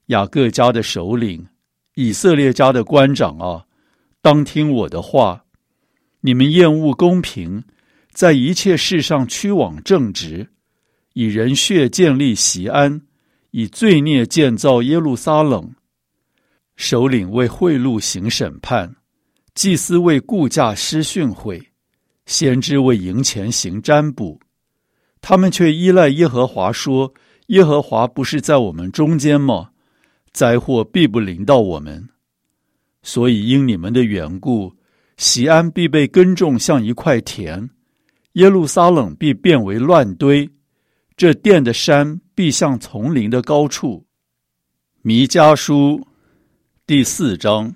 雅各家的首领，以色列家的官长啊，当听我的话。你们厌恶公平，在一切事上屈枉正直，以人血建立锡安，以罪孽建造耶路撒冷。首领为贿赂行审判，祭司为雇价施训诲，先知为赢钱行占卜。他们却依赖耶和华说，耶和华不是在我们中间吗？灾祸必不临到我们。所以因你们的缘故，锡安必被耕种像一块田，耶路撒冷必变为乱堆，这殿的山必像丛林的高处。弥迦书第4章。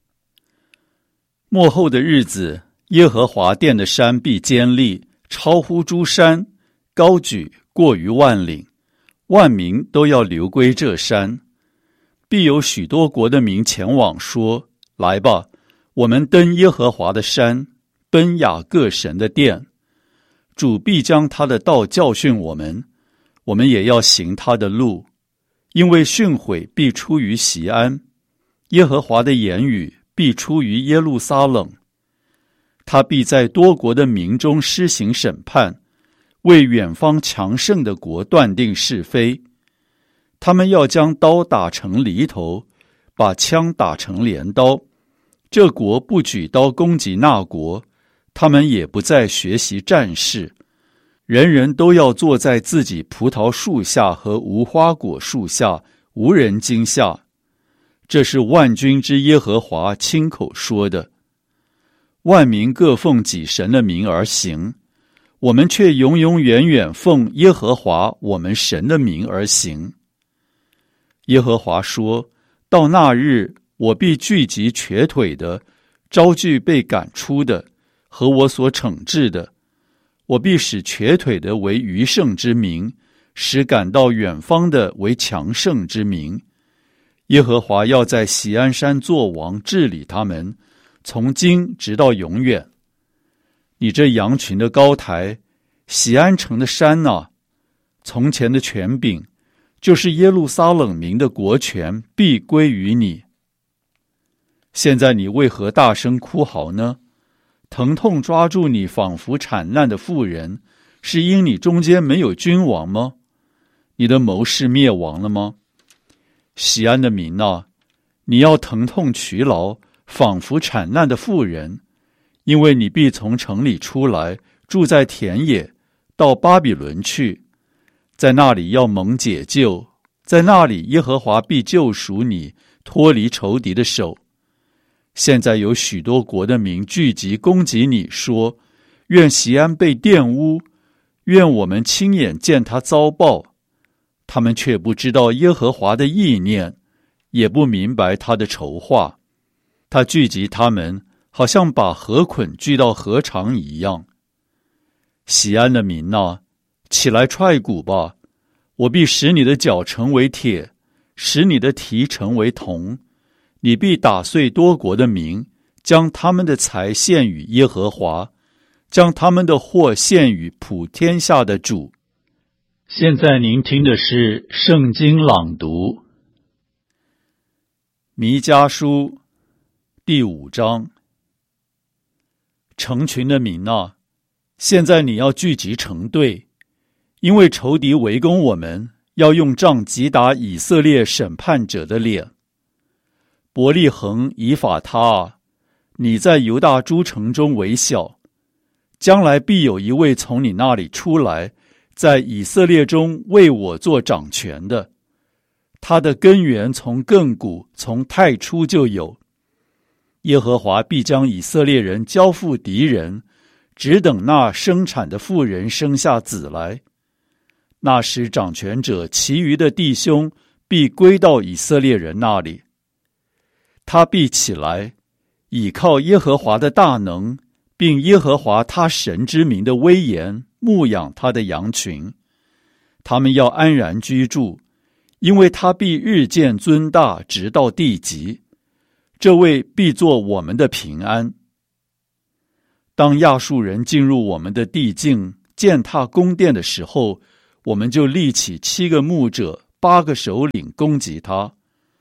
末后的日子，耶和华殿的山必坚立，超乎诸山，高举过于万岭，万民都要流归这山。必有许多国的民前往说，来吧，我们登耶和华的山，奔雅各神的殿。主必将他的道教训我们，我们也要行他的路。因为训诲必出于锡安，耶和华的言语必出于耶路撒冷。他必在多国的民中施行审判，为远方强盛的国断定是非。他们要将刀打成犁头，把枪打成镰刀。这国不举刀攻击那国，他们也不再学习战事。人人都要坐在自己葡萄树下和无花果树下，无人惊吓。这是万军之耶和华亲口说的。万民各奉己神的名而行，我们却永永远远奉耶和华我们神的名而行。耶和华说，到那日，我必聚集瘸腿的，招聚被赶出的，和我所惩治的。我必使瘸腿的为余剩之民，使赶到远方的为强盛之民。耶和华要在锡安山作王，治理他们，从今直到永远。你这羊群的高台，锡安城的山啊，从前的权柄，就是耶路撒冷民的国权，必归于你。现在你为何大声哭嚎呢？疼痛抓住你，仿佛产难的妇人，是因你中间没有君王吗？你的谋士灭亡了吗？锡安的民啊，你要疼痛劬劳，仿佛产难的妇人，因为你必从城里出来，住在田野，到巴比伦去，在那里要蒙解救，在那里耶和华必救赎你，脱离仇敌的手。现在有许多国的民聚集攻击你，说，愿锡安被玷污，愿我们亲眼见他遭报。他们却不知道耶和华的意念，也不明白他的筹划。他聚集他们，好像把河捆聚到河场一样。锡安的民啊，起来踹鼓吧，我必使你的脚成为铁，使你的蹄成为铜。你必打碎多国的民，将他们的财献与耶和华，将他们的祸献与普天下的主。现在您听的是圣经朗读。弥迦书第5章。成群的民啊，现在你要聚集成队，因为仇敌围攻我们，要用杖击打以色列审判者的脸。伯利恒以法他啊，你在犹大诸城中为小，将来必有一位从你那里出来，在以色列中为我做掌权的。他的根源从亘古，从太初就有。耶和华必将以色列人交付敌人，只等那生产的妇人生下子来。那时掌权者其余的弟兄必归到以色列人那里。他必起来，倚靠耶和华的大能，并耶和华他神之名的威严，牧养他的羊群。他们要安然居住，因为他必日渐尊大，直到地极。这位必作我们的平安。当亚述人进入我们的地境，践踏宫殿的时候，我们就立起7个牧者，8个首领攻击他。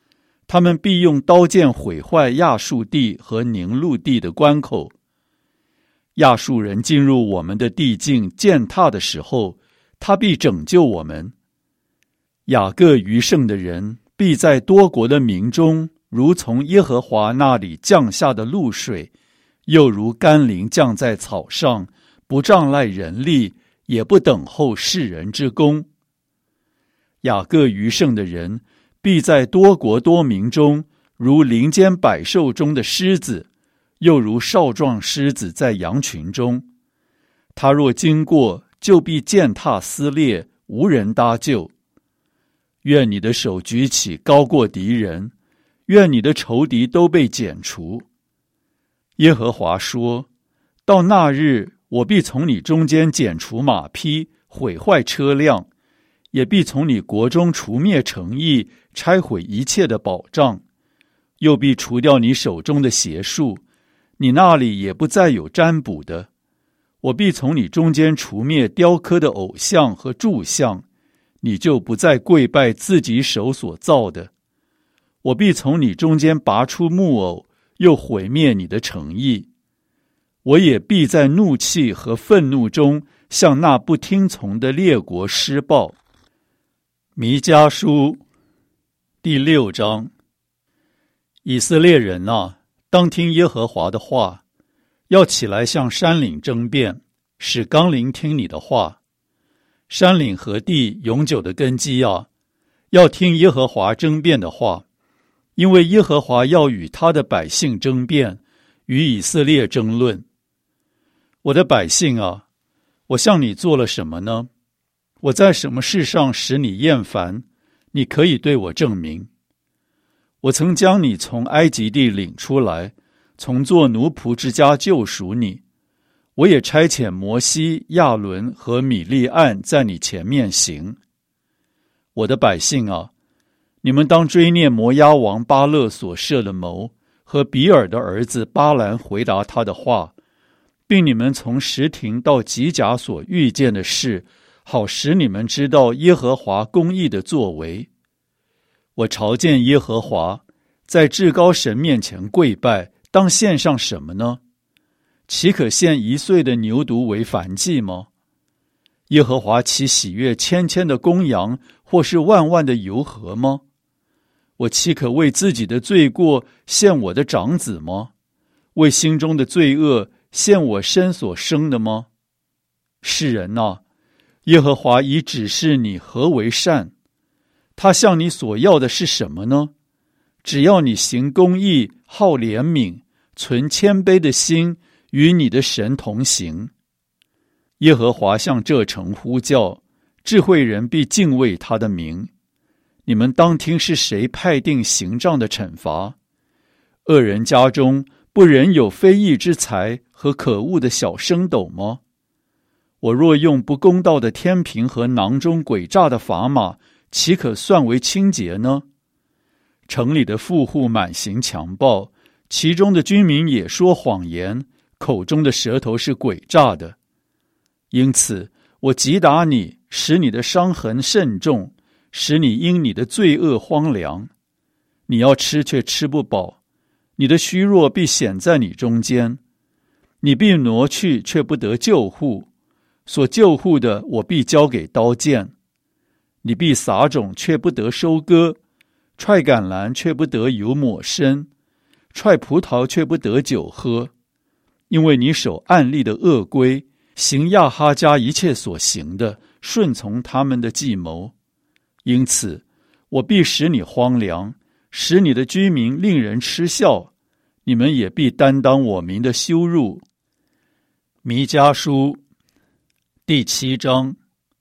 他们必用刀剑毁坏亚述地和宁录地的关口。亚述人进入我们的地境践踏的时候，他必拯救我们。雅各余剩的人必在多国的民中，如从耶和华那里降下的露水，又如甘霖降在草上，不仗赖人力，也不等候世人之功。雅各余剩的人必在多国多民中，如林间百兽中的狮子，又如少壮狮子在羊群中。他若经过，就必践踏撕裂，无人搭救。愿你的手举起高过敌人，愿你的仇敌都被剪除。耶和华说，到那日，我必从你中间剪除马匹，毁坏车辆，也必从你国中除灭城邑，拆毁一切的保障，又必除掉你手中的邪术，你那里也不再有占卜的。我必从你中间除灭雕刻的偶像和柱像，你就不再跪拜自己手所造的。我必从你中间拔出木偶，又毁灭你的城邑。我也必在怒气和愤怒中向那不听从的列国施报。弥迦书第6章。以色列人啊，当听耶和华的话，要起来向山岭争辩，使冈陵听你的话。山岭和地永久的根基啊，要听耶和华争辩的话，因为耶和华要与他的百姓争辩，与以色列争论。我的百姓啊，我向你做了什么呢？我在什么事上使你厌烦？你可以对我证明。我曾将你从埃及地领出来，从做奴仆之家救赎你。我也差遣摩西、亚伦和米利暗在你前面行。我的百姓啊，你们当追念摩押王巴勒所设的谋，和比尔的儿子巴兰回答他的话，并你们从什亭到吉甲所遇见的事，好使你们知道耶和华公义的作为。我朝见耶和华，在至高神面前跪拜，当献上什么呢？岂可献1岁的牛犊为燔祭吗？耶和华岂喜悦千千的公羊，或是万万的油和吗？我岂可为自己的罪过献我的长子吗？为心中的罪恶献我身所生的吗？世人啊，耶和华已指示你何为善，他向你所要的是什么呢？只要你行公义，好怜悯，存谦卑的心，与你的神同行。耶和华向这城呼叫，智慧人必敬畏他的名。你们当听是谁派定刑杖的惩罚？恶人家中不仍有非义之财和可恶的小升斗吗？我若用不公道的天平和囊中诡诈的砝码，岂可算为清洁呢？城里的富户满行强暴，其中的居民也说谎言，口中的舌头是诡诈的。因此我击打你，使你的伤痕甚重，使你因你的罪恶荒凉。你要吃却吃不饱，你的虚弱必显在你中间。你必挪去却不得救护，所救护的我必交给刀剑。你必撒种却不得收割，踹橄榄却不得油抹身，踹葡萄却不得酒喝。因为你守暗利的恶规，行亚哈家一切所行的，顺从他们的计谋。因此我必使你荒凉，使你的居民令人嗤笑，你们也必担当我民的羞辱。弥迦书第7章。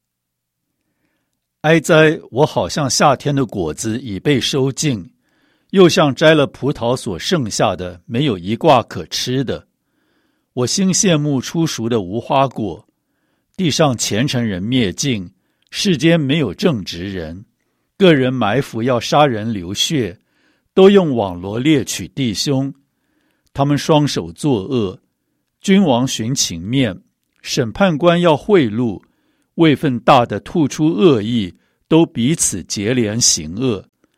哀哉，我好像夏天的果子已被收尽，又像摘了葡萄所剩下的，没有一挂可吃的。我心羡慕初熟的无花果，地上虔诚人灭尽，世间没有正直人，个人埋伏要杀人流血，都用网罗猎取弟兄。他们双手作恶，君王寻情面，审判官要贿赂，位分大的吐出恶意，都彼此结连行恶。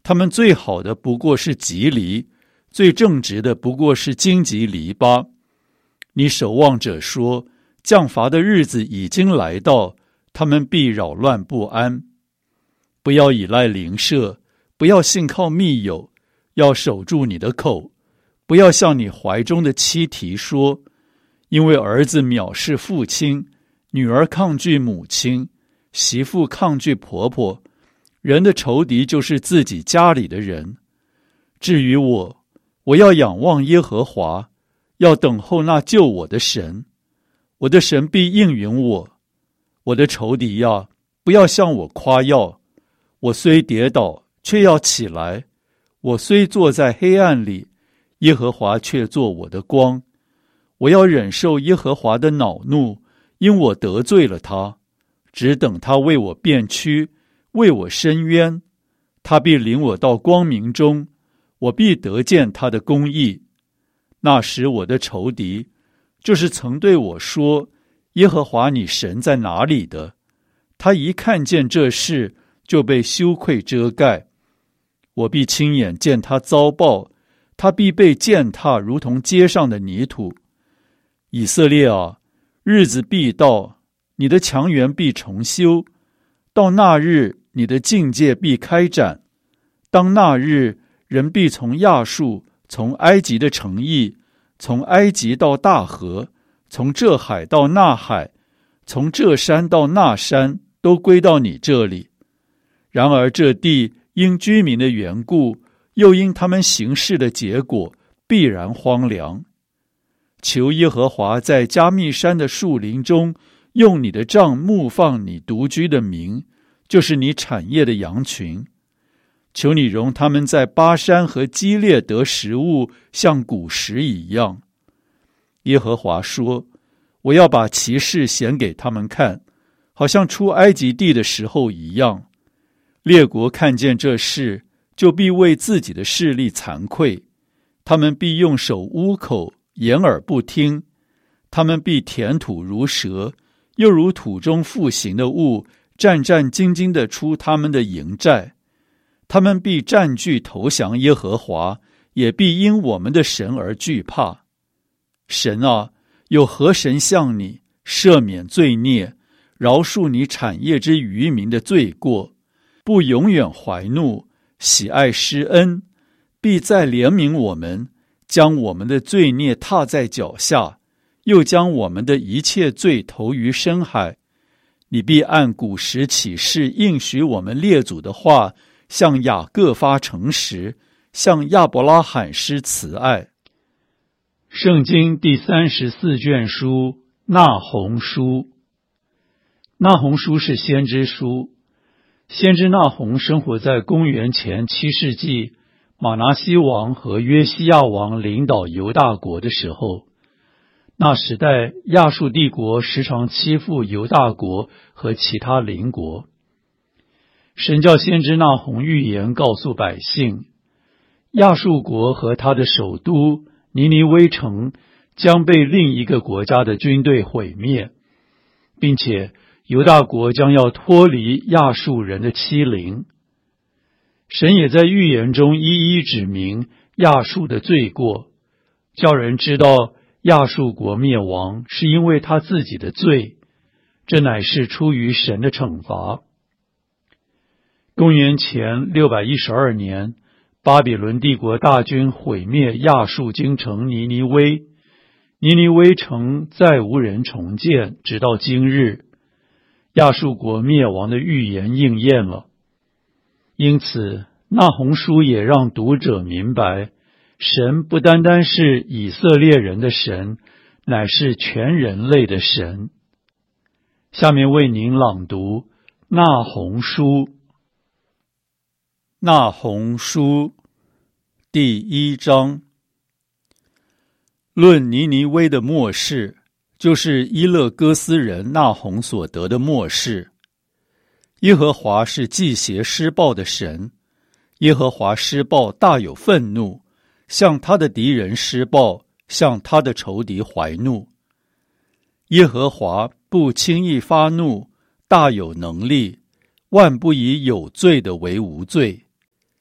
他们最好的不过是吉藜，最正直的不过是荆棘篱笆。你守望者说，降罚的日子已经来到，他们必扰乱不安。不要依赖邻舍，不要信靠密友，要守住你的口，不要向你怀中的妻提说，因为儿子藐视父亲，女儿抗拒母亲，媳妇抗拒婆婆，人的仇敌就是自己家里的人。至于我，我要仰望耶和华，要等候那救我的神。我的神必应允我。我的仇敌呀，不要向我夸耀。我虽跌倒，却要起来；我虽坐在黑暗里，耶和华却做我的光。我要忍受耶和华的恼怒，因我得罪了他，只等他为我辩屈，为我伸冤。他必领我到光明中，我必得见他的公义。那时我的仇敌，就是曾对我说，耶和华你神在哪里的，他一看见这事，就被羞愧遮盖。我必亲眼见他遭报，他必被践踏，如同街上的泥土。以色列啊，日子必到，你的墙垣必重修，到那日，你的境界必开展。当那日，人必从亚述，从埃及的城邑，从埃及到大河，从这海到那海，从这山到那山，都归到你这里。然而这地因居民的缘故，又因他们行事的结果，必然荒凉。求耶和华在加密山的树林中，用你的杖牧放你独居的民，就是你产业的羊群。求你容他们在巴山和基列得食物，像古时一样。耶和华说，我要把奇事显给他们看，好像出埃及地的时候一样。列国看见这事，就必为自己的势力惭愧，他们必用手捂口，掩耳不听。他们必填土如蛇，又如土中复行的物，战战兢兢地出他们的营寨。他们必占据投降耶和华，也必因我们的神而惧怕。神啊，有何神向你赦免罪孽，饶恕你产业之渔民的罪过，不永远怀怒，喜爱施恩，必再怜悯我们，将我们的罪孽踏在脚下，又将我们的一切罪投于深海。你必按古时起誓应许我们列祖的话，向雅各发诚实，向亚伯拉罕施慈爱。圣经第34卷书，那鸿书。那鸿书是先知书。先知那鸿生活在公元前7世纪，马拿西王和约西亚王领导犹大国的时候。那时代亚述帝国时常欺负犹大国和其他邻国。神叫先知那鸿预言告诉百姓，亚述国和他的首都尼尼微城将被另一个国家的军队毁灭，并且犹大国将要脱离亚述人的欺凌。神也在预言中一一指明亚述的罪过，叫人知道亚述国灭亡是因为他自己的罪，这乃是出于神的惩罚。公元前612年，巴比伦帝国大军毁灭亚述京城尼尼微，尼尼微城再无人重建，直到今日。亚述国灭亡的预言应验了。因此，那鸿书也让读者明白，神不单单是以色列人的神，乃是全人类的神。下面为您朗读那鸿书。那鸿书第1章，论尼尼微的末世，就是伊勒哥斯人那鸿所得的末世。耶和华是忌邪施暴的神，耶和华施暴大有愤怒，向他的敌人施暴，向他的仇敌怀怒。耶和华不轻易发怒，大有能力，万不以有罪的为无罪。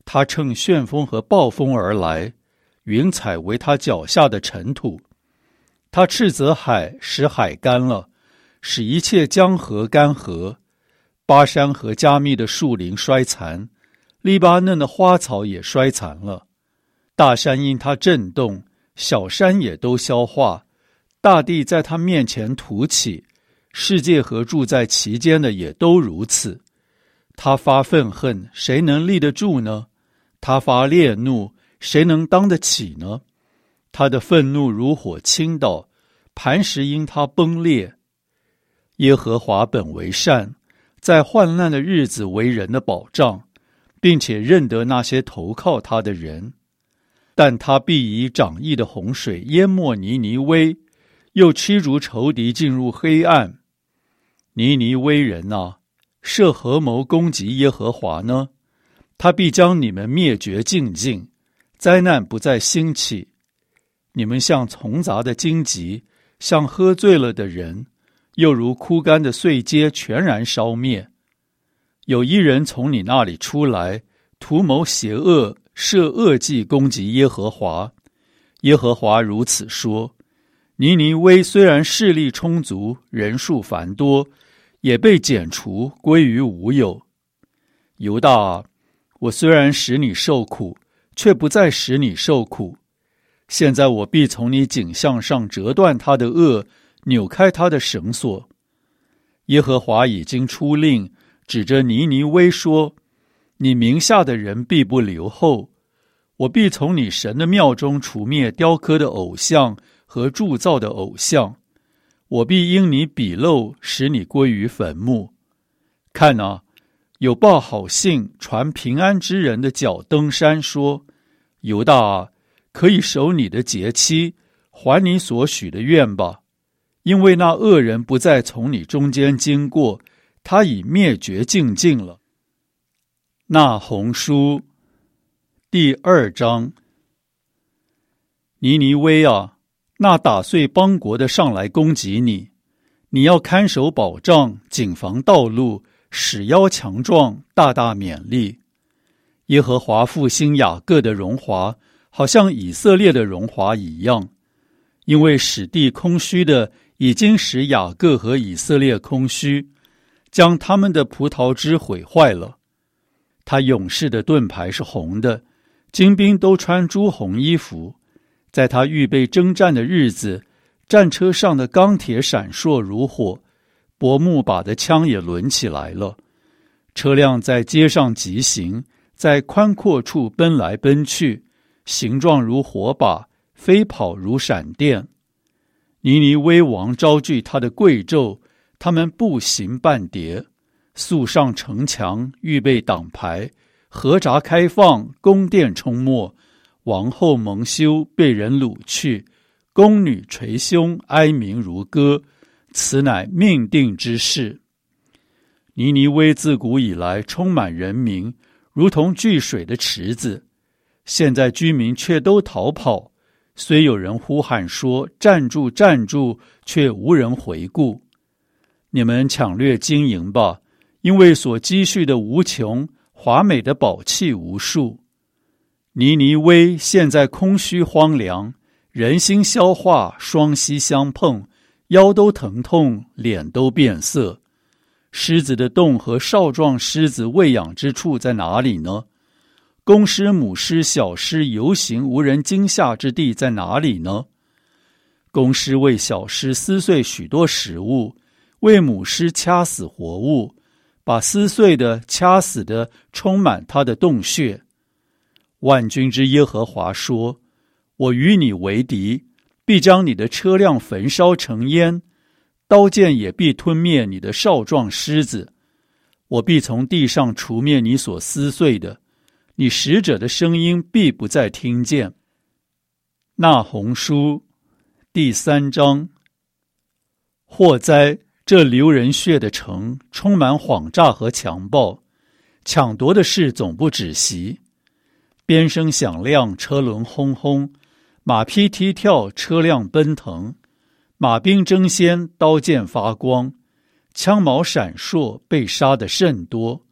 他乘旋风和暴风而来，云彩为他脚下的尘土。他斥责海，使海干了，使一切江河干涸。巴山和加密的树林衰残，黎巴嫩的花草也衰残了。大山因他震动，小山也都消化，大地在他面前凸起，世界和住在其间的也都如此。他发愤恨，谁能立得住呢？他发烈怒，谁能当得起呢？他的愤怒如火倾倒，磐石因他崩裂。耶和华本为善，在患难的日子为人的保障，并且认得那些投靠他的人。但他必以涨溢的洪水淹没尼尼微，又驱逐仇敌进入黑暗。尼尼微人啊，设合谋攻击耶和华呢？他必将你们灭绝尽尽，灾难不再兴起。你们像丛杂的荆棘，像喝醉了的人，又如枯干的碎秸全然烧灭。有一人从你那里出来，图谋邪恶，设恶计攻击耶和华。耶和华如此说：尼尼微虽然势力充足，人数繁多，也被剪除，归于无有。犹大啊，我虽然使你受苦，却不再使你受苦。现在我必从你颈项上折断他的轭，扭开他的绳索。耶和华已经出令，指着尼尼微说：你名下的人必不留后。我必从你神的庙中除灭雕刻的偶像和铸造的偶像。我必因你鄙陋，使你归于坟墓。看啊，有报好信传平安之人的脚登山，说：犹大啊，可以守你的节期，还你所许的愿吧。因为那恶人不再从你中间经过，他已灭绝尽尽了。那鸿书第2章。尼尼微啊，那打碎邦国的上来攻击你，你要看守保障，谨防道路，使腰强壮，大大勉励。耶和华复兴雅各的荣华，好像以色列的荣华一样。因为使地空虚的已经使雅各和以色列空虚，将他们的葡萄枝毁坏了。他勇士的盾牌是红的，精兵都穿朱红衣服。在他预备征战的日子，战车上的钢铁闪烁如火，薄木把的枪也抡起来了。车辆在街上疾行，在宽阔处奔来奔去，形状如火把，飞跑如闪电。尼尼微王招聚他的贵胄，他们步行半叠，速上城墙，预备挡牌，河闸开放，宫殿冲没。王后蒙羞，被人掳去，宫女捶胸，哀鸣如歌，此乃命定之事。尼尼微自古以来充满人民，如同聚水的池子，现在居民却都逃跑，虽有人呼喊说站住站住，却无人回顾。你们抢掠金银吧，因为所积蓄的无穷，华美的宝器无数。尼尼微现在空虚荒凉，人心消化，双膝相碰，腰都疼痛，脸都变色。狮子的洞和少壮狮子喂养之处在哪里呢？公狮、母狮、小狮游行无人惊吓之地在哪里呢？公狮为小狮撕碎许多食物，为母狮掐死活物，把撕碎的、掐死的充满它的洞穴。万军之耶和华说：我与你为敌，必将你的车辆焚烧成烟，刀剑也必吞灭你的少壮狮子。我必从地上除灭你所撕碎的，你使者的声音必不再听见。那鸿书第3章。祸哉！这流人血的城，充满谎诈和强暴，抢夺的事总不止息。鞭声响亮，车轮轰轰，马匹踢跳，车辆奔腾，马兵争先，刀剑发光，枪矛闪烁，被杀的甚多。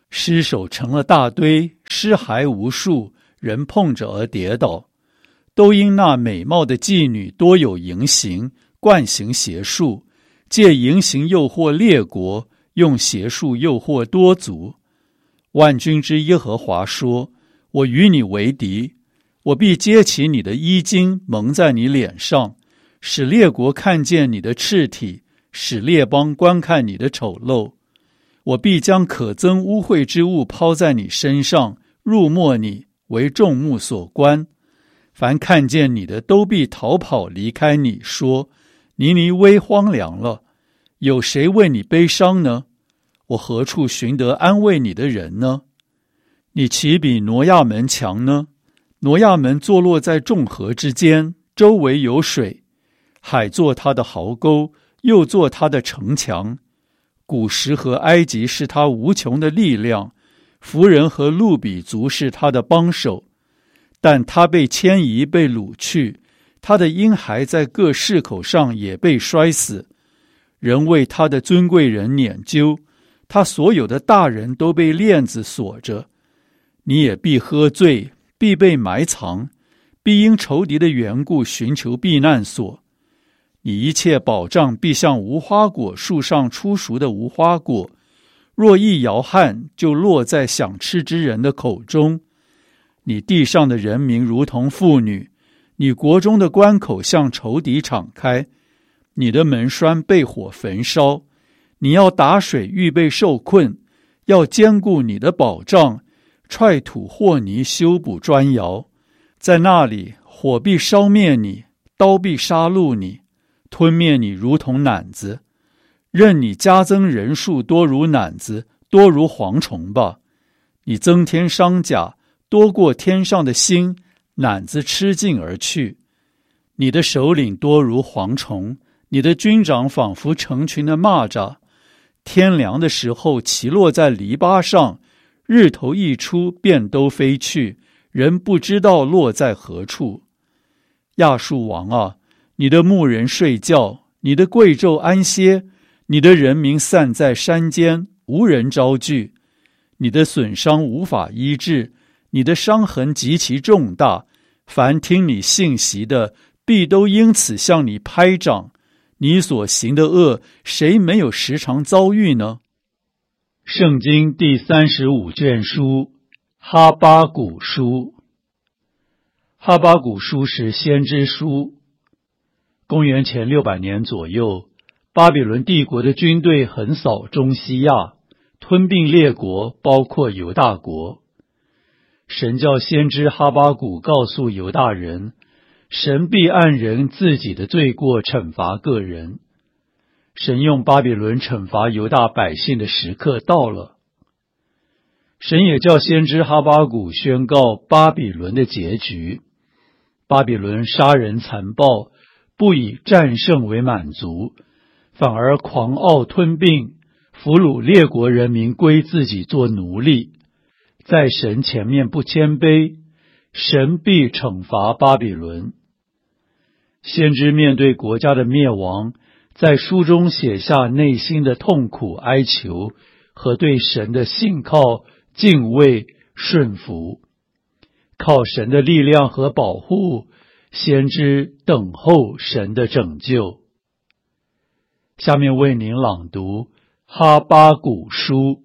尸首成了大堆，尸骸无数，人碰着而跌倒，都因那美貌的妓女多有淫行，惯行邪术，借淫行诱惑列国，用邪术诱惑多族。万军之耶和华说：我与你为敌，我必揭起你的衣襟，蒙在你脸上，使列国看见你的赤体，使列邦观看你的丑陋。我必将可憎污秽之物抛在你身上，入没你，为众目所观。凡看见你的都必逃跑离开你，说：尼尼微荒凉了，有谁为你悲伤呢？我何处寻得安慰你的人呢？你岂比挪亚门强呢？挪亚门坐落在众河之间，周围有水，海作他的壕沟，又作他的城墙。古时和埃及是他无穷的力量，弗人和路比族是他的帮手。但他被迁移，被掳去，他的婴孩在各市口上也被摔死。人为他的尊贵人撵究，他所有的大人都被链子锁着。你也必喝醉，必被埋藏，必因仇敌的缘故寻求避难所。你一切保障必像无花果树上初熟的无花果，若一摇撼，就落在想吃之人的口中。你地上的人民如同妇女，你国中的关口向仇敌敞开，你的门栓被火焚烧。你要打水预备受困，要坚固你的保障，踹土和泥修补砖窑。在那里，火必烧灭你，刀必杀戮你，吞灭你如同赧子。任你加增人数，多如赧子，多如蝗虫吧。你增添伤甲，多过天上的星，赧子吃尽而去。你的首领多如蝗虫，你的军长仿佛成群的蚂蚱。天凉的时候，其落在篱笆上，日头一出，便都飞去，人不知道落在何处。亚述王啊，你的牧人睡觉，你的贵胄安歇，你的人民散在山间，无人招聚。你的损伤无法医治，你的伤痕极其重大，凡听你信息的，必都因此向你拍掌。你所行的恶，谁没有时常遭遇呢？圣经第35卷书，哈巴谷书。哈巴谷书是先知书。公元前600年左右，巴比伦帝国的军队横扫中西亚，吞并列国，包括犹大国。神叫先知哈巴谷告诉犹大人，神必按人自己的罪过惩罚个人。神用巴比伦惩罚犹大百姓的时刻到了。神也叫先知哈巴谷宣告巴比伦的结局。巴比伦杀人残暴，不以战胜为满足，反而狂傲吞并，俘虏列国人民归自己做奴隶。在神前面不谦卑，神必惩罚巴比伦。先知面对国家的灭亡，在书中写下内心的痛苦哀求和对神的信靠、敬畏、顺服。靠神的力量和保护，先知等候神的拯救。下面为您朗读哈巴谷书。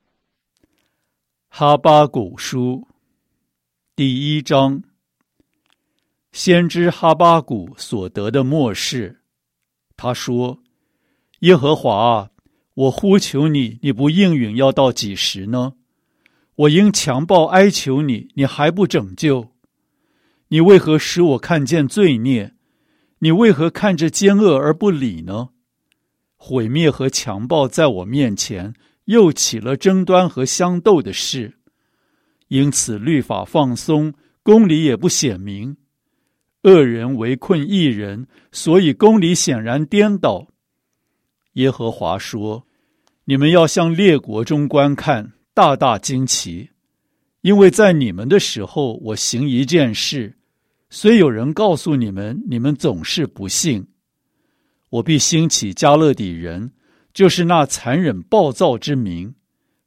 哈巴谷书第1章。先知哈巴谷所得的默示。他说：耶和华啊，我呼求你，你不应允，要到几时呢？我因强暴哀求你，你还不拯救？你为何使我看见罪孽？你为何看着奸恶而不理呢？毁灭和强暴在我面前，又起了争端和相斗的事。因此律法放松，公理也不显明。恶人围困义人，所以公理显然颠倒。耶和华说：你们要向列国中观看，大大惊奇，因为在你们的时候，我行一件事，虽有人告诉你们，你们总是不信。我必兴起加勒底人，就是那残忍暴躁之民，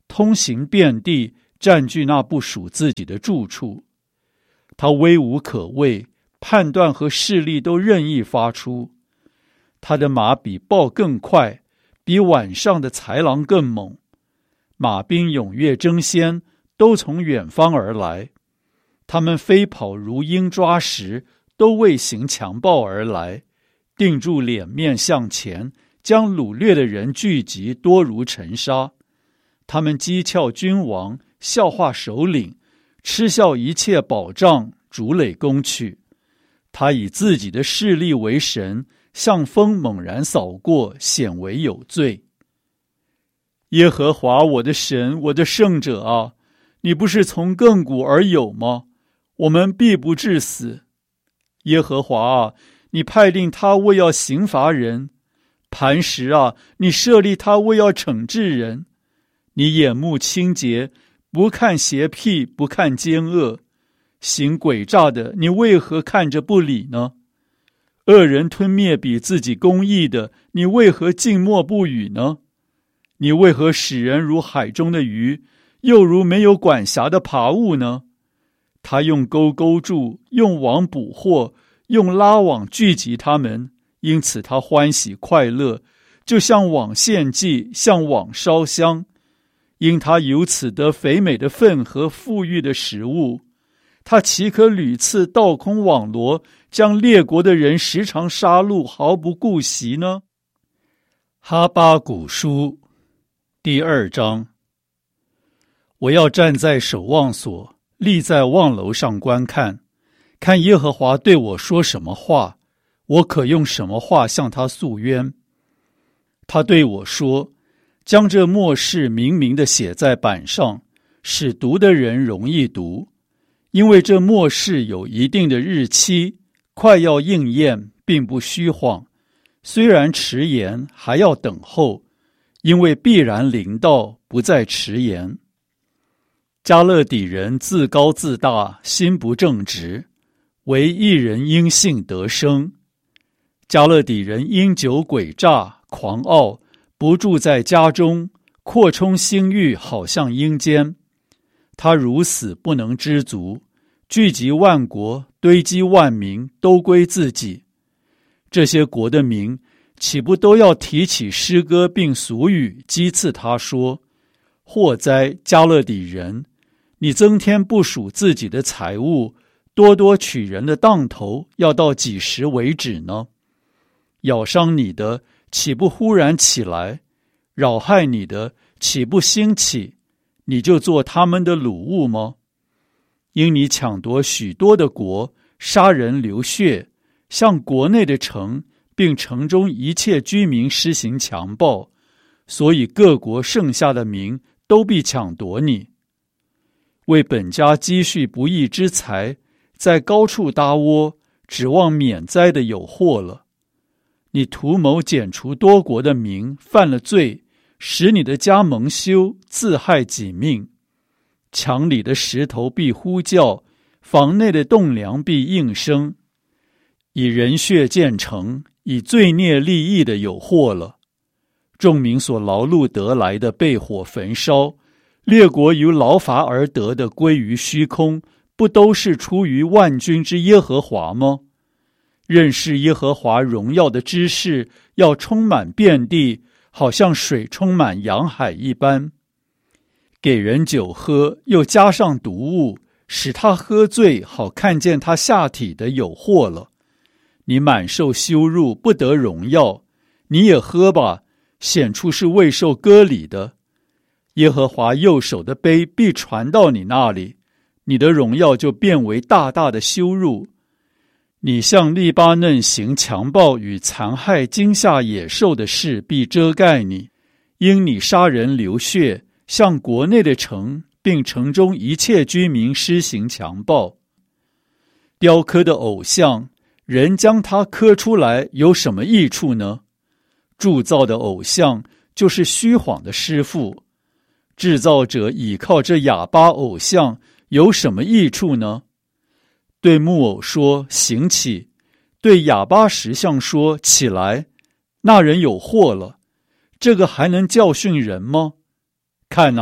通行遍地，占据那不属自己的住处。他威武可畏，判断和势力都任意发出。他的马比豹更快，比晚上的豺狼更猛。马兵踊跃争先，都从远方而来。他们飞跑如鹰抓食，都为行强暴而来，定住脸面向前，将掳掠的人聚集，多如尘沙。他们讥诮君王，笑话首领，嗤笑一切保障，逐垒攻去。他以自己的势力为神，像风猛然扫过，显为有罪。耶和华我的神，我的圣者啊，你不是从亘古而有吗？我们必不致死。耶和华啊，你派定他为要刑罚人；磐石啊，你设立他为要惩治人。你眼目清洁，不看邪僻，不看奸恶。行诡诈的，你为何看着不理呢？恶人吞灭比自己公义的，你为何静默不语呢？你为何使人如海中的鱼，又如没有管辖的爬物呢？他用钩勾住，用网捕获，用拉网聚集他们，因此他欢喜快乐，就像网献祭，像网烧香。因他由此得肥美的分和富裕的食物，他岂可屡次倒空网罗，将列国的人时常杀戮，毫不顾惜呢？哈巴谷书第2章。我要站在守望所，立在望楼上观看，看耶和华对我说什么话，我可用什么话向他诉冤。他对我说，将这末世明明地写在板上，使读的人容易读。因为这末世有一定的日期，快要应验，并不虚晃。虽然迟延，还要等候，因为必然临到，不再迟延。迦勒底人自高自大，心不正直，唯一人因信得生。迦勒底人因酒诡诈，狂傲，不住在家中，扩充心欲，好像阴间。他如死不能知足，聚集万国，堆积万民，都归自己。这些国的民，岂不都要提起诗歌并俗语，讥刺他说：祸哉，迦勒底人！你增添不属自己的财物，多多取人的当头，要到几时为止呢？咬伤你的，岂不忽然起来？扰害你的，岂不兴起？你就做他们的掳物吗？因你抢夺许多的国，杀人流血，向国内的城，并城中一切居民施行强暴，所以各国剩下的民都必抢夺你。为本家积蓄不义之财，在高处搭窝，指望免灾的有祸了。你图谋剪除多国的民，犯了罪，使你的家蒙羞，自害己命。墙里的石头必呼叫，房内的栋梁必应声。以人血建成，以罪孽立意的有祸了。众民所劳碌得来的被火焚烧，列国由劳乏而得的归于虚空，不都是出于万军之耶和华吗？认识耶和华荣耀的知识，要充满遍地，好像水充满洋海一般。给人酒喝，又加上毒物，使他喝醉，好看见他下体的有祸了。你满受羞辱，不得荣耀。你也喝吧，显出是未受割礼的。耶和华右手的杯必传到你那里，你的荣耀就变为大大的羞辱。你向利巴嫩行强暴与残害惊吓野兽的事必遮盖你，因你杀人流血，向国内的城，并城中一切居民施行强暴。雕刻的偶像，人将它刻出来有什么益处呢？铸造的偶像就是虚谎的师傅。制造者倚靠这哑巴偶像有什么益处呢？对木偶说行起，对哑巴石像说起来，那人有祸了。这个还能教训人吗？看哪，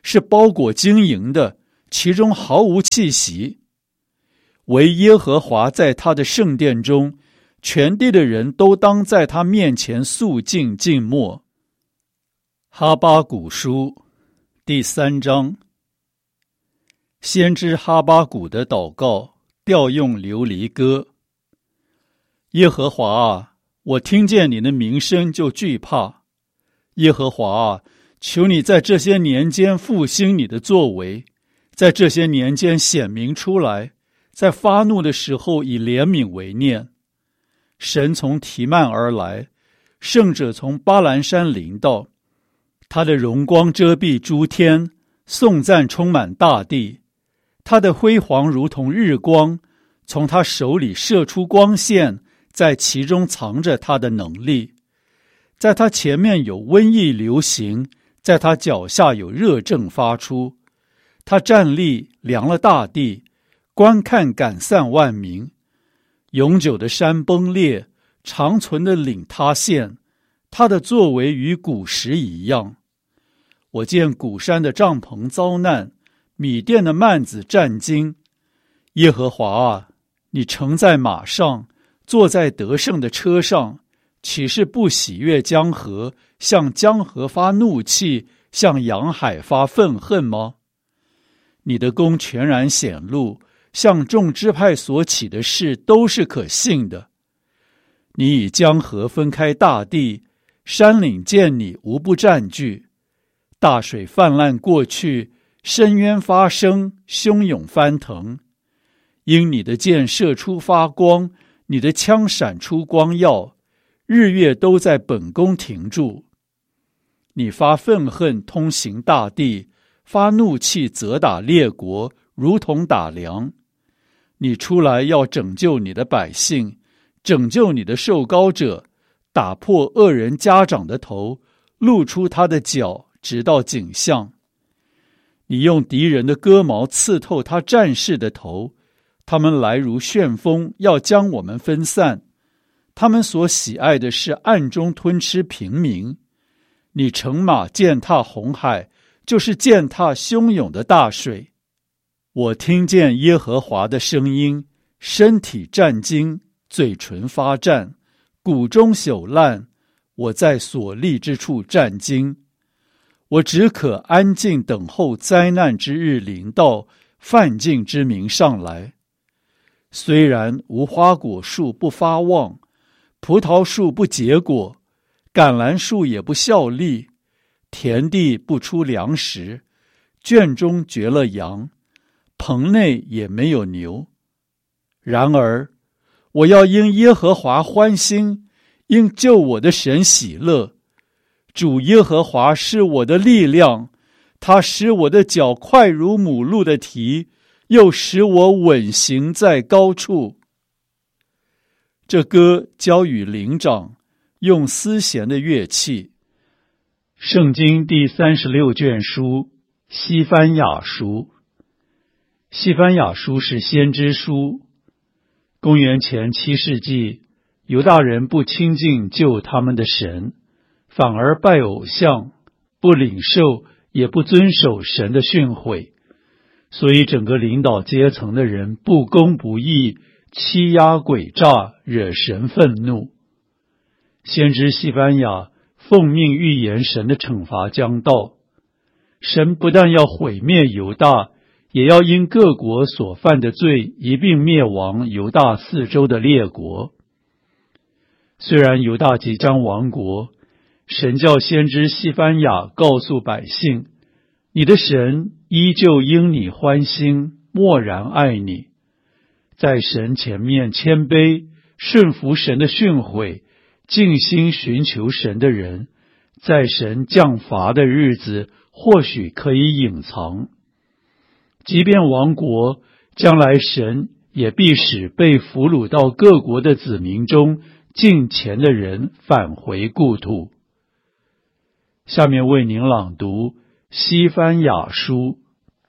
是包裹晶莹的，其中毫无气息。唯耶和华在他的圣殿中，全地的人都当在他面前肃静静默。哈巴谷书第3章。先知哈巴谷的祷告，调用流离歌。耶和华啊，我听见你的名声就惧怕。耶和华啊，求你在这些年间复兴你的作为，在这些年间显明出来，在发怒的时候以怜悯为念。神从提曼而来，圣者从巴兰山临到，他的荣光遮蔽诸天，颂赞充满大地。他的辉煌如同日光，从他手里射出光线，在其中藏着他的能力。在他前面有瘟疫流行，在他脚下有热症发出。他站立量了大地，观看赶散万民。永久的山崩裂，长存的岭塌陷，他的作为与古时一样。我见古山的帐篷遭难，米甸的幔子战惊。耶和华啊，你乘在马上，坐在得胜的车上，岂是不喜悦江河，向江河发怒气，向洋海发愤恨吗？你的功全然显露，向众支派所起的事都是可信的。你以江河分开大地，山岭见你无不占据。大水泛滥过去，深渊发生，汹涌翻腾。因你的箭射出发光，你的枪闪出光耀，日月都在本宫停住。你发愤恨通行大地，发怒气责打列国，如同打粮。你出来要拯救你的百姓，拯救你的受膏者，打破恶人家长的头，露出他的脚，直到颈项。你用敌人的戈矛刺透他战士的头，他们来如旋风，要将我们分散。他们所喜爱的是暗中吞吃平民。你乘马践踏红海，就是践踏汹涌的大水。我听见耶和华的声音，身体战惊，嘴唇发战，骨中朽烂，我在所立之处战惊。我只可安静等候灾难之日临到，犯境之民上来。虽然无花果树不发旺，葡萄树不结果，橄榄树也不效力，田地不出粮食，圈中绝了羊，棚内也没有牛。然而我要因耶和华欢心，因救我的神喜乐。主耶和华是我的力量，他使我的脚快如母鹿的蹄，又使我稳行在高处。这歌交与灵长，用丝弦的乐器。圣经第36卷书，西番雅书。西番雅书是先知书。公元前7世纪，犹大人不亲近救他们的神，反而拜偶像，不领受也不遵守神的训诲，所以整个领导阶层的人不公不义，欺压诡诈，惹神愤怒。先知西番雅奉命预言神的惩罚将到，神不但要毁灭犹大，也要因各国所犯的罪一并灭亡犹大四周的列国。虽然犹大即将亡国，神叫先知西番雅告诉百姓，你的神依旧因你欢心，默然爱你。在神前面谦卑，顺服神的训诲，尽心寻求神的人，在神降罚的日子，或许可以隐藏。即便亡国，将来神也必使被俘虏到各国的子民中敬虔的人返回故土。下面为您朗读西番雅书。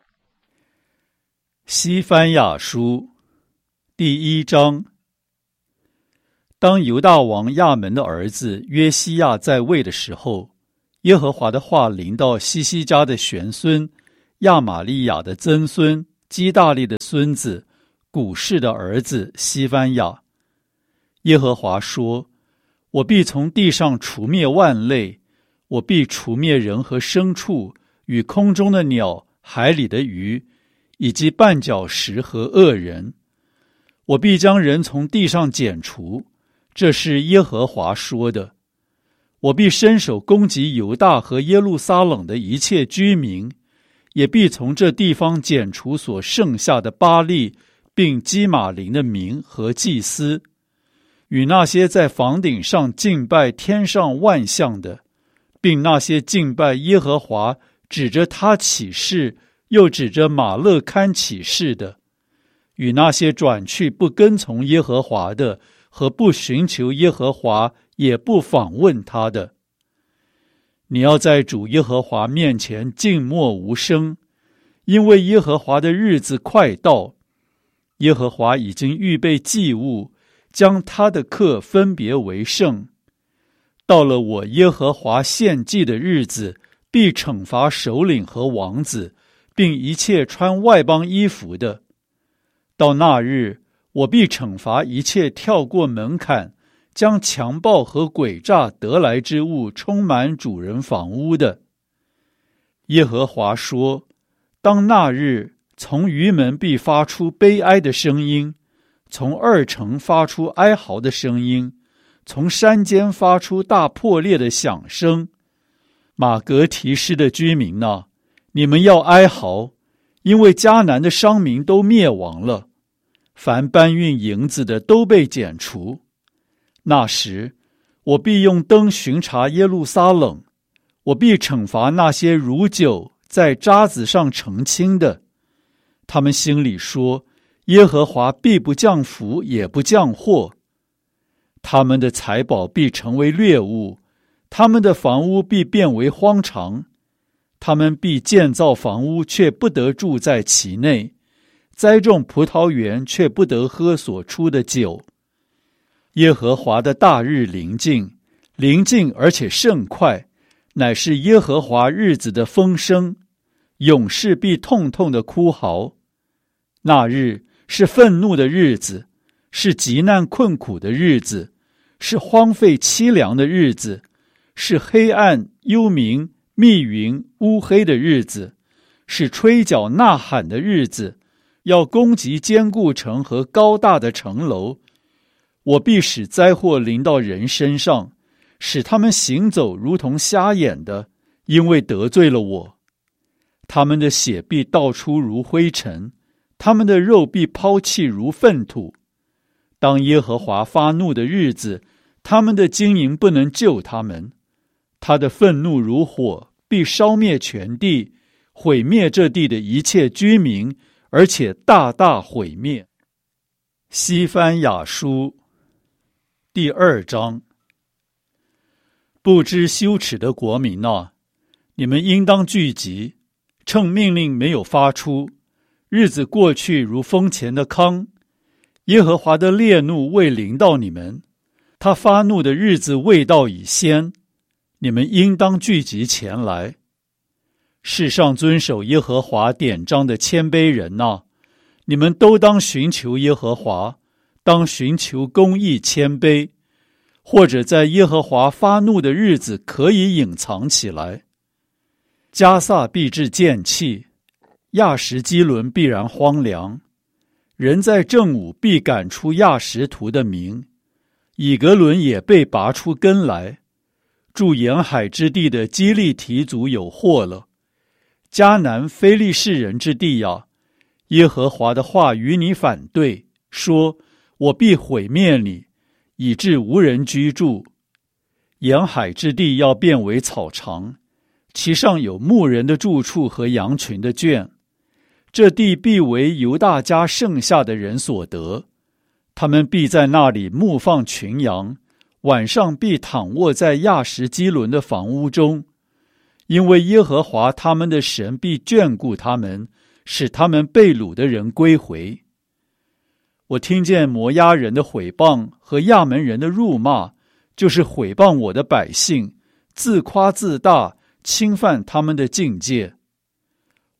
西番雅书第1章。当犹大王亚门的儿子约西亚在位的时候，耶和华的话临到西西家的玄孙亚玛利亚的曾孙基大利的孙子古士的儿子西番雅。耶和华说，我必从地上除灭万类，我必除灭人和牲畜，与空中的鸟，海里的鱼，以及绊脚石和恶人。我必将人从地上剪除，这是耶和华说的。我必伸手攻击犹大和耶路撒冷的一切居民，也必从这地方剪除所剩下的巴力并基玛林的民和祭司，与那些在房顶上敬拜天上万象的，并那些敬拜耶和华指着他起誓又指着马勒堪起誓的，与那些转去不跟从耶和华的和不寻求耶和华也不访问他的。你要在主耶和华面前静默无声，因为耶和华的日子快到。耶和华已经预备祭物，将他的客分别为圣。到了我耶和华献祭的日子，必惩罚首领和王子，并一切穿外邦衣服的。到那日，我必惩罚一切跳过门槛，将强暴和诡诈得来之物充满主人房屋的。耶和华说，当那日，从鱼门必发出悲哀的声音，从二城发出哀嚎的声音，从山间发出大破裂的响声。马格提施的居民哪，你们要哀嚎，因为迦南的商民都灭亡了，凡搬运银子的都被剪除。那时，我必用灯巡查耶路撒冷，我必惩罚那些如酒在渣子上澄清的。他们心里说，耶和华必不降福，也不降祸。他们的财宝必成为掠物，他们的房屋必变为荒场。他们必建造房屋，却不得住在其内；栽种葡萄园，却不得喝所出的酒。耶和华的大日临近，临近而且甚快，乃是耶和华日子的风声，勇士必痛痛的哭嚎。那日是愤怒的日子，是极难困苦的日子，是荒废凄凉的日子，是黑暗幽冥密云乌黑的日子，是吹角呐喊的日子，要攻击坚固城和高大的城楼。我必使灾祸临到人身上，使他们行走如同瞎眼的，因为得罪了我。他们的血必倒出如灰尘，他们的肉必抛弃如粪土。当耶和华发怒的日子，他们的经营不能救他们。他的愤怒如火，必烧灭全地，毁灭这地的一切居民，而且大大毁灭。西番雅书第2章。不知羞耻的国民啊，你们应当聚集，趁命令没有发出，日子过去如风前的糠。耶和华的烈怒未临到你们，他发怒的日子未到已先，你们应当聚集前来。世上遵守耶和华典章的谦卑人哪，你们都当寻求耶和华，当寻求公义谦卑，或者在耶和华发怒的日子可以隐藏起来。迦萨必致见弃，亚什基伦必然荒凉。人在正午必赶出亚什图的民，以格伦也被拔出根来。住沿海之地的基利提族有祸了。迦南非利士人之地呀，耶和华的话与你反对，说：我必毁灭你，以致无人居住。沿海之地要变为草场，其上有牧人的住处和羊群的圈。这地必为犹大家剩下的人所得，他们必在那里牧放群羊，晚上必躺卧在亚什基伦的房屋中，因为耶和华他们的神必眷顾他们，使他们被掳的人归回。我听见摩押人的毁谤和亚门人的辱骂，就是毁谤我的百姓，自夸自大，侵犯他们的境界。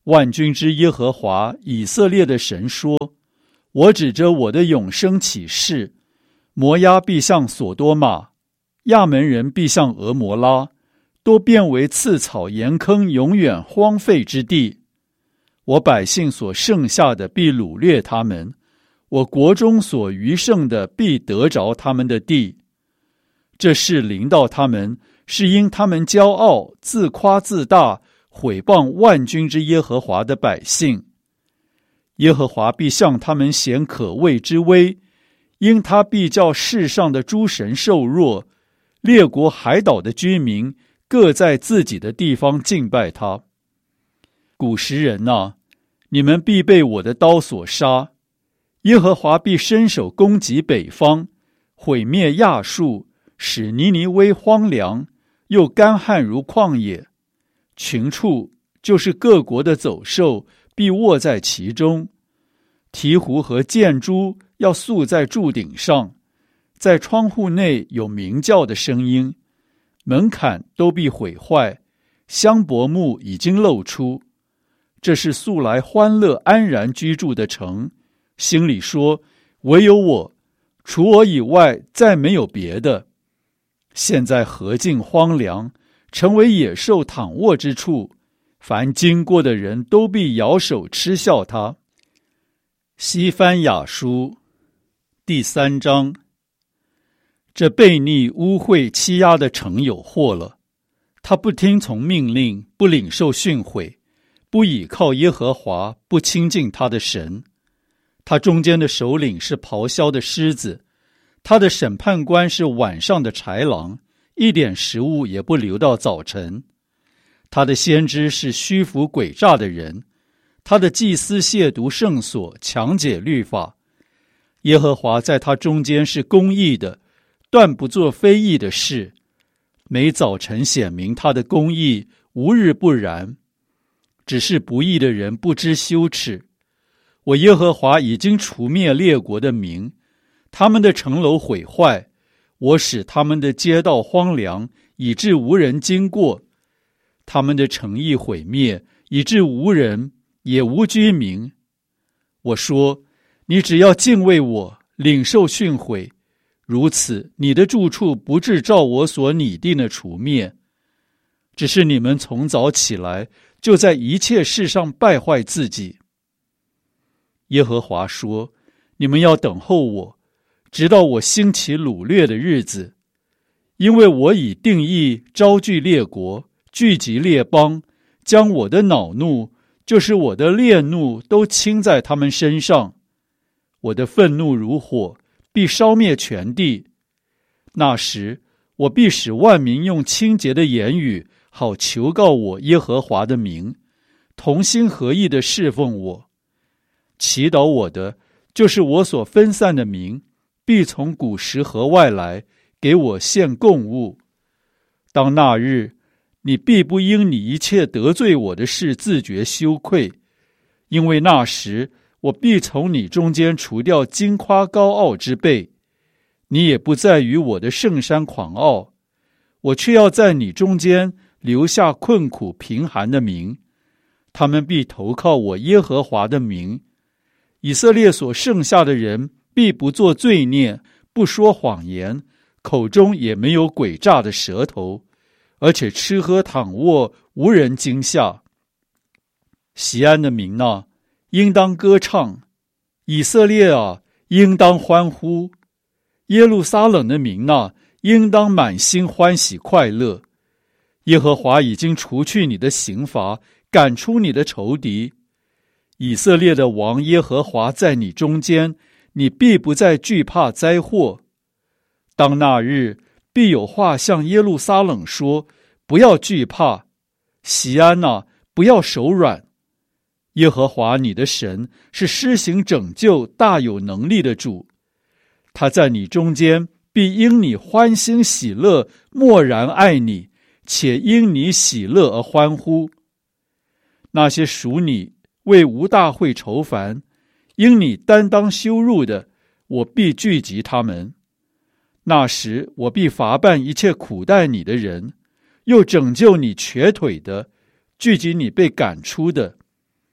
万军之耶和华以色列的神说，我指着我的永生起誓，摩押必像所多玛，亚门人必像俄摩拉，都变为刺草盐坑，永远荒废之地。我百姓所剩下的必掳掠他们，我国中所余剩的必得着他们的地。这事临到他们，是因他们骄傲，自夸自大，毁谤万军之耶和华的百姓。耶和华必向他们显可畏之威，因他必叫世上的诸神受弱，列国海岛的居民各在自己的地方敬拜他。古时人啊，你们必被我的刀所杀。耶和华必伸手攻击北方，毁灭亚述，使尼尼微荒凉，又干旱如旷野。群畜，就是各国的走兽，必卧在其中。鹈鹕和箭猪要宿在柱顶上，在窗户内有鸣叫的声音。门槛都必毁坏，香柏木已经露出。这是素来欢乐安然居住的城，心里说，唯有我，除我以外再没有别的。现在何竟荒凉，成为野兽躺卧之处，凡经过的人都必摇手嗤笑他。西番雅书第3章。这悖逆污秽欺压的城有祸了，他不听从命令，不领受训诲，不倚靠耶和华，不亲近他的神。他中间的首领是咆哮的狮子，他的审判官是晚上的豺狼，一点食物也不留到早晨。他的先知是虚浮诡诈的人，他的祭司亵渎圣所，强解律法。耶和华在他中间是公义的，断不做非义的事。每早晨显明他的公义，无日不然。只是不义的人不知羞耻。我耶和华已经除灭列国的民，他们的城楼毁坏，我使他们的街道荒凉，以致无人经过。他们的城邑毁灭，以致无人，也无居民。我说，你只要敬畏我，领受训诲，如此你的住处不致照我所拟定的除灭。只是你们从早起来，就在一切事上败坏自己。耶和华说，你们要等候我，直到我兴起掳掠的日子。因为我已定义招聚列国，聚集列邦，将我的恼怒，就是我的烈怒，都倾在他们身上。我的愤怒如火，必烧灭全地。那时，我必使万民用清洁的言语，好求告我耶和华的名，同心合意地侍奉我。祈祷我的，就是我所分散的民，必从古时河外来，给我献供物。当那日，你必不因你一切得罪我的事自觉羞愧，因为那时我必从你中间除掉矜夸高傲之辈，你也不再与我的圣山狂傲，我却要在你中间留下困苦贫寒的民，他们必投靠我耶和华的名。以色列所剩下的人必不作罪孽，不说谎言，口中也没有诡诈的舌头，而且吃喝躺卧，无人惊吓。锡安的民啊，应当歌唱；以色列啊，应当欢呼；耶路撒冷的民啊，应当满心欢喜快乐。耶和华已经除去你的刑罚，赶出你的仇敌。以色列的王耶和华在你中间，你必不再惧怕灾祸。当那日，必有话向耶路撒冷说，不要惧怕，锡安啊，不要手软。耶和华你的神是施行拯救、大有能力的主，他在你中间必因你欢欣喜乐，默然爱你，且因你喜乐而欢呼。那些属你为无大会愁烦，因你担当羞辱的，我必聚集他们。那时我必罚办一切苦待你的人，又拯救你瘸腿的，聚集你被赶出的。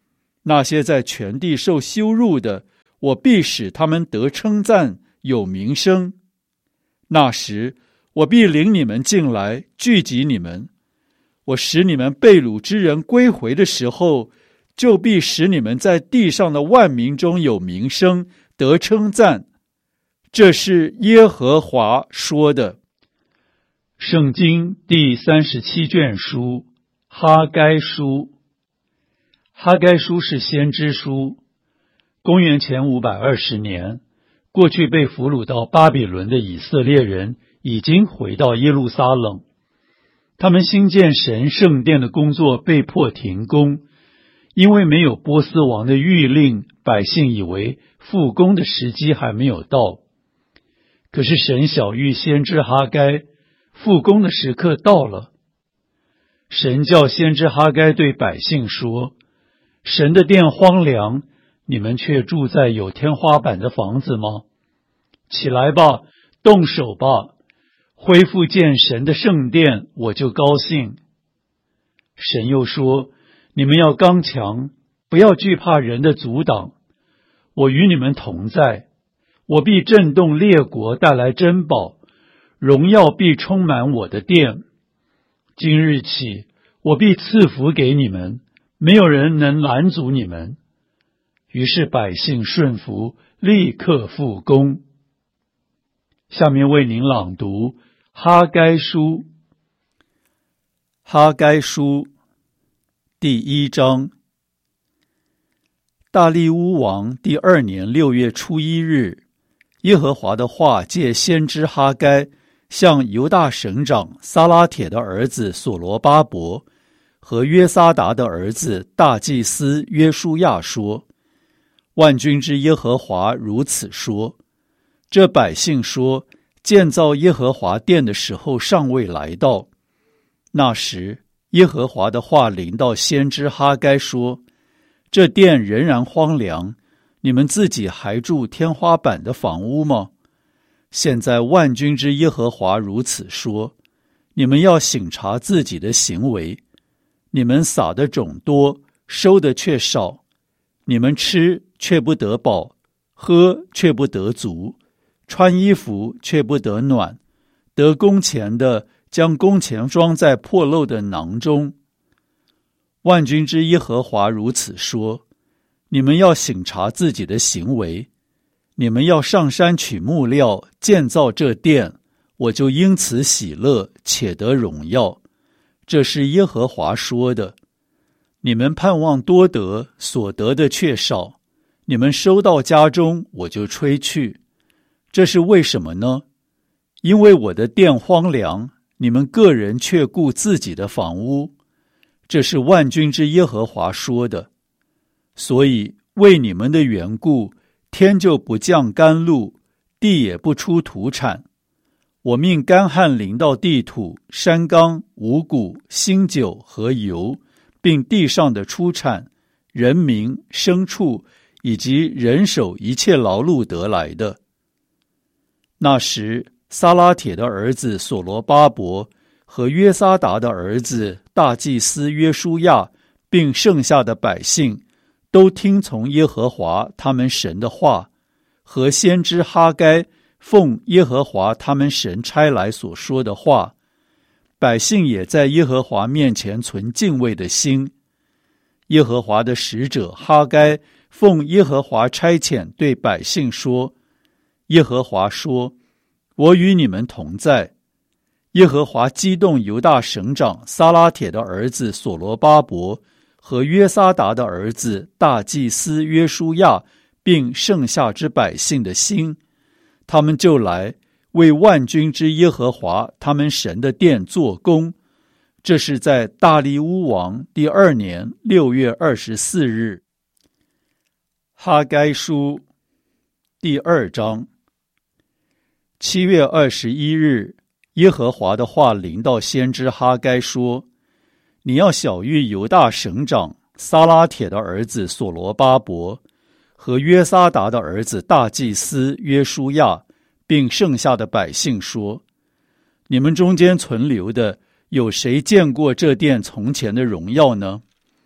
那些在全地受羞辱的，我必使他们得称赞，有名声。那时，我必领你们进来，聚集你们。我使你们被掳之人归回的时候，就必使你们在地上的万民中有名声，得称赞。这是耶和华说的。圣经第37卷书，哈该书。哈该书是先知书。公元前520年，过去被俘虏到巴比伦的以色列人已经回到耶路撒冷。他们兴建神圣殿的工作被迫停工，因为没有波斯王的谕令，百姓以为复工的时机还没有到。可是神晓谕先知哈该，复工的时刻到了。神叫先知哈该对百姓说：神的殿荒凉，你们却住在有天花板的房子吗？起来吧，动手吧，恢复建神的圣殿，我就高兴。神又说：你们要刚强，不要惧怕人的阻挡，我与你们同在。我必震动列国，带来珍宝，荣耀必充满我的殿。今日起，我必赐福给你们，没有人能拦阻你们。于是百姓顺服，立刻复工。下面为您朗读哈该书。哈该书第1章。大利乌王第2年6月初1日，耶和华的话借先知哈该向犹大省长撒拉铁的儿子所罗巴伯和约撒达的儿子大祭司约书亚说：万军之耶和华如此说，这百姓说，建造耶和华殿的时候尚未来到。那时，耶和华的话临到先知哈该说：这殿仍然荒凉，你们自己还住天花板的房屋吗？现在万军之耶和华如此说：你们要省察自己的行为，你们撒的种多，收的却少，你们吃却不得饱，喝却不得足，穿衣服却不得暖，得工钱的将工钱装在破漏的囊中。万军之耶和华如此说：你们要省察自己的行为，你们要上山取木料，建造这殿，我就因此喜乐，且得荣耀。这是耶和华说的。你们盼望多得，所得的却少，你们收到家中，我就吹去。这是为什么呢？因为我的殿荒凉，你们个人却顾自己的房屋。这是万军之耶和华说的。所以为你们的缘故，天就不降甘露，地也不出土产。我命干旱临到地土、山冈、五谷、新酒和油，并地上的出产、人民、牲畜以及人手一切劳碌得来的。那时，撒拉铁的儿子所罗巴伯和约撒达的儿子大祭司约书亚，并剩下的百姓，都听从耶和华他们神的话，和先知哈该奉耶和华他们神差来所说的话。百姓也在耶和华面前存敬畏的心。耶和华的使者哈该奉耶和华差遣对百姓说：耶和华说，我与你们同在。耶和华激动犹大省长撒拉铁的儿子所罗巴伯和约撒达的儿子大祭司约书亚，并剩下之百姓的心，他们就来为万军之耶和华他们神的殿做工。这是在大利乌王第2年6月24日。哈该书第2章。7月21日，耶和华的话临到先知哈该说：你要晓谕犹大省长撒拉铁的儿子所罗巴伯和约撒达的儿子大祭司约书亚，并剩下的百姓说：你们中间存留的，有谁见过这殿从前的荣耀呢？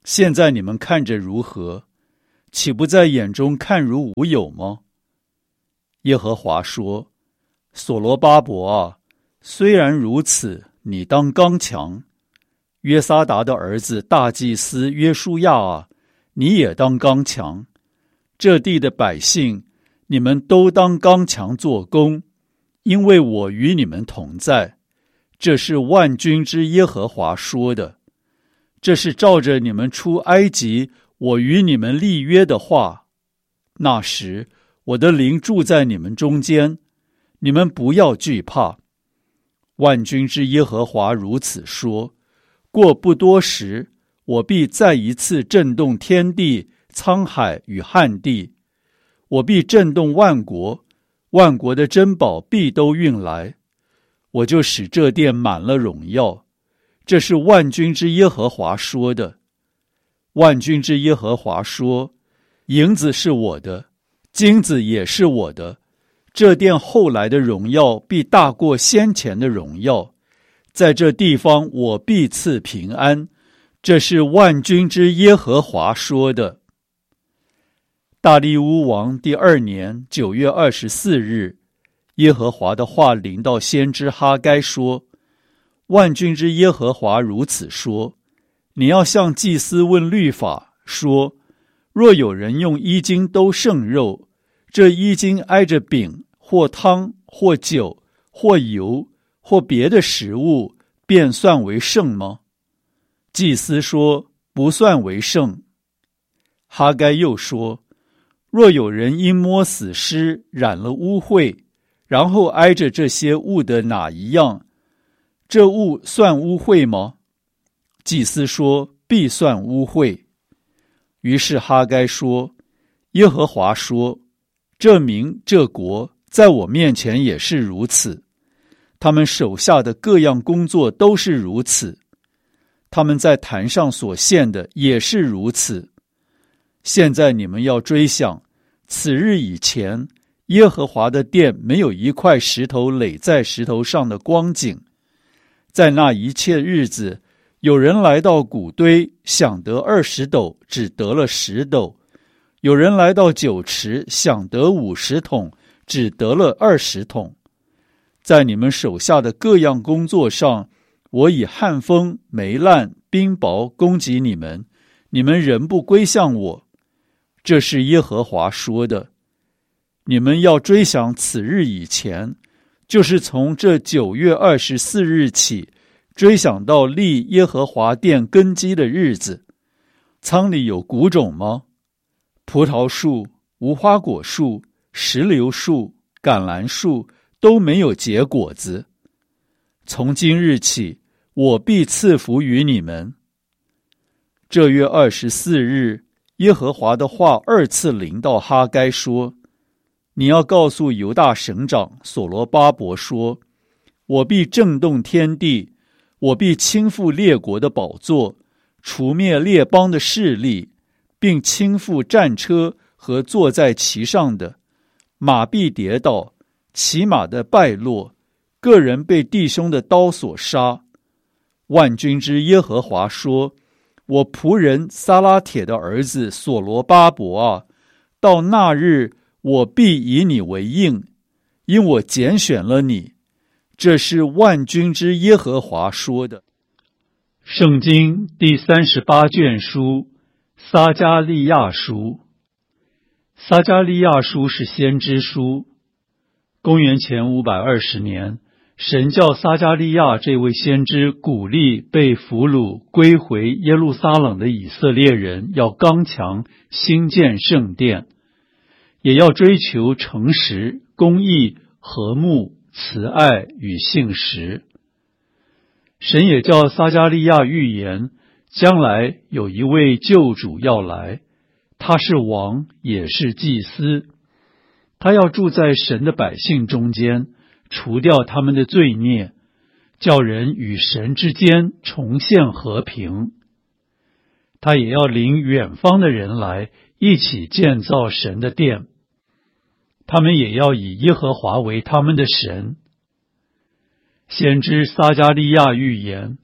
现在你们看着如何？岂不在眼中看如无有吗？耶和华说：所罗巴伯啊，虽然如此，你当刚强；约撒达的儿子大祭司约书亚啊，你也当刚强。这地的百姓，你们都当刚强做工，因为我与你们同在。这是万军之耶和华说的。这是照着你们出埃及我与你们立约的话。那时我的灵住在你们中间，你们不要惧怕。万军之耶和华如此说：过不多时，我必再一次震动天地、沧海与旱地，我必震动万国，万国的珍宝必都运来，我就使这殿满了荣耀。这是万军之耶和华说的。万军之耶和华说：银子是我的，金子也是我的，这殿后来的荣耀必大过先前的荣耀，在这地方我必赐平安。这是万军之耶和华说的。大利乌王第2年9月24日，耶和华的话临到先知哈该说：万军之耶和华如此说：你要向祭司问律法，说：若有人用衣襟兜剩肉，这衣襟挨着饼或汤或酒或油或别的食物，便算为圣吗？祭司说：不算为圣。哈该又说：若有人因摸死尸染了污秽，然后挨着这些物的哪一样，这物算污秽吗？祭司说：必算污秽。于是哈该说：耶和华说，这民这国在我面前也是如此，他们手下的各样工作都是如此，他们在坛上所献的也是如此。现在你们要追想，此日以前，耶和华的殿没有一块石头垒在石头上的光景。在那一切日子，有人来到谷堆，想得20斗，只得了10斗；有人来到酒池，想得50桶，只得了20桶。在你们手下的各样工作上，我以旱风、霉烂、冰雹攻击你们，你们仍不归向我。这是耶和华说的。你们要追想此日以前，就是从这9月24日起，追想到立耶和华殿根基的日子。仓里有谷种吗？葡萄树、无花果树、石榴树、橄榄树都没有结果子。从今日起，我必赐福于你们。这月24日，耶和华的话2次临到哈该说：你要告诉犹大省长所罗巴伯说，我必震动天地，我必倾覆列国的宝座，除灭列邦的势力，并倾覆战车和坐在其上的，马必跌倒，骑马的败落，个人被弟兄的刀所杀。万军之耶和华说：我仆人撒拉铁的儿子所罗巴伯啊，到那日我必以你为应，因我拣选了你。这是万军之耶和华说的。圣经第38卷书，撒迦利亚书。撒迦利亚书是先知书。公元前520年，神叫撒迦利亚这位先知鼓励被俘虏归回耶路撒冷的以色列人要刚强，兴建圣殿，也要追求诚实、公义、和睦、慈爱与信实。神也叫撒迦利亚预言，将来有一位救主要来，他是王，也是祭司。他要住在神的百姓中间，除掉他们的罪孽，叫人与神之间重现和平。他也要领远方的人来，一起建造神的殿。他们也要以耶和华为他们的神。先知撒迦利亚预言，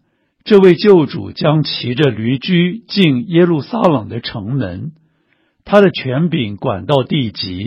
这位救主将骑着驴驹进耶路撒冷的城门，他的权柄管到地极。